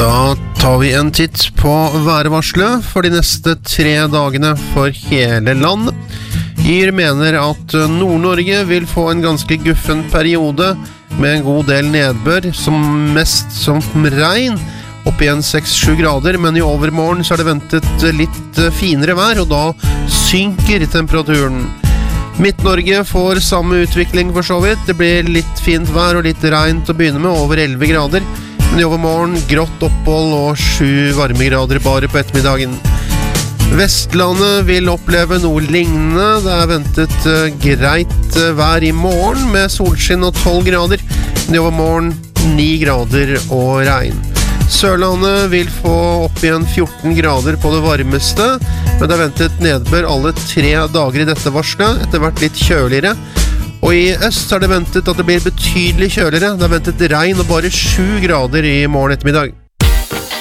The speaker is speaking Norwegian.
Da tar vi en titt på værvarselet for de neste 3 dagene for hele landet. Yr mener at Nord-Norge vil få en ganske guffen periode med en god del nedbør, som mest som regn, opp igjen 6-7 grader, men i overmorgen så er det ventet litt finere vær, og da synker temperaturen. Midt-Norge får samme utvikling for så vidt. Det blir litt fint vær og litt regn til å begynne med, over 11 grader, men i overmorgen grått opphold og 7 varmegrader bare på ettermiddagen. Vestlandet vil oppleve noe lignende. Det er ventet greit vær i morgen med solskinn og 12 grader, men i overmorgen 9 grader og regn. Sørlandet vil få opp igjen 14 grader på det varmeste, men det er ventet nedbør alle 3 dager i dette varslet, etter hvert litt kjøligere. Og i øst er det ventet at det blir betydelig kjøligere. Det er ventet regn og bare 7 grader i morgen ettermiddag.